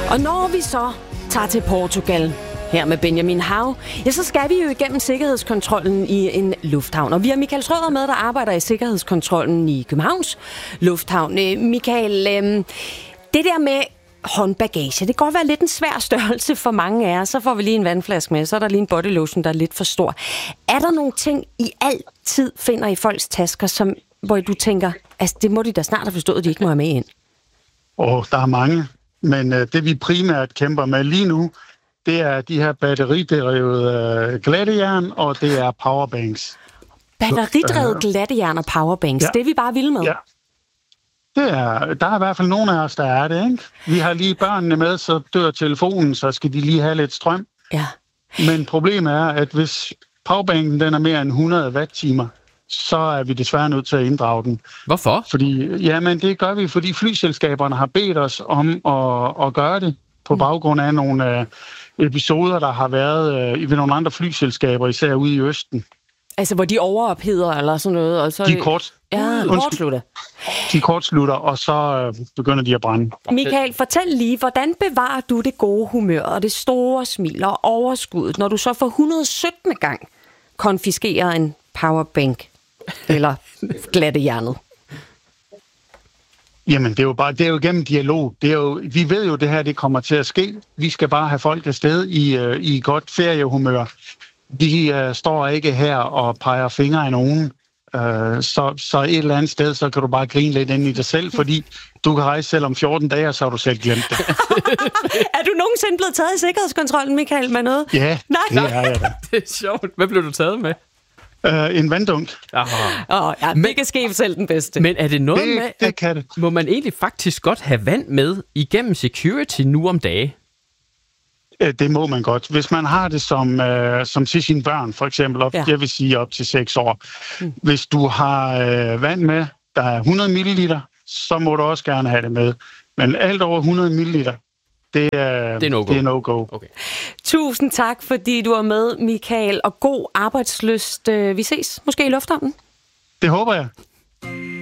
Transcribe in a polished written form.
Og når vi så tager til Portugal her med Benjamin Hav, ja, så skal vi jo igennem sikkerhedskontrollen i en lufthavn. Og vi har Michael Schrøder med, der arbejder i sikkerhedskontrollen i Københavns Lufthavn. Michael, det der med håndbagage, det kan godt være lidt en svær størrelse for mange af jer. Så får vi lige en vandflaske med, så er der lige en bodylotion, der er lidt for stor. Er der nogle ting, I altid finder i folks tasker, hvor du tænker, altså det må de da snart have forstået, at de ikke må have med ind? Der er mange, men det vi primært kæmper med lige nu, det er de her batteridrevede glattejern, og det er powerbanks. Batteridrevet glattejern og powerbanks, ja. Det er vi bare vilde med. Ja. Der er i hvert fald nogle af os, der er det, ikke? Vi har lige børnene med, så dør telefonen, så skal de lige have lidt strøm. Ja. Men problemet er, at hvis powerbanken den er mere end 100 watt-timer, så er vi desværre nødt til at inddrage den. Hvorfor? Jamen, det gør vi, fordi flyselskaberne har bedt os om at gøre det på baggrund af nogle episoder, der har været ved nogle andre flyselskaber, især ude i Østen. Altså, hvor de overopheder eller sådan noget? Og så... kortslutter. De kortslutter, og så begynder de at brænde. Michael, fortæl lige, hvordan bevarer du det gode humør og det store smil og overskuddet, når du så for 117. gang konfiskerer en powerbank eller glattejernet? Jamen, det er jo gennem dialog. Vi ved jo, det her det kommer til at ske. Vi skal bare have folk afsted i godt feriehumør. Vi står ikke her og peger fingre af nogen. Så et eller andet sted, så kan du bare grine lidt ind i dig selv, fordi du kan rejse selv om 14 dage, og så har du selv glemt det. Er du nogensinde blevet taget i sikkerhedskontrollen, Michael, med noget? Ja, det er jeg da. Det er sjovt. Hvad blev du taget med? En vanddunk. Det kan ske selv den bedste. Men er det noget det kan det. Må man egentlig faktisk godt have vand med igennem security nu om dagen? Det må man godt. Hvis man har det som til sine børn, for eksempel, jeg vil sige op til 6 år. Hvis du har vand med, der er 100 ml, så må du også gerne have det med. Men alt over 100 ml, det er no-go. Okay. Tusind tak, fordi du er med, Michael, og god arbejdslyst. Vi ses måske i lufthavnen. Det håber jeg.